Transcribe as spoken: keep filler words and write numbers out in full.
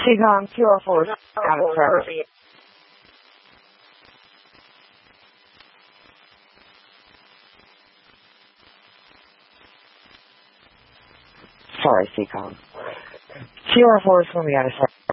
Seacom Q R four out of service. Sorry, Seacom. Q R four is going to be out of service.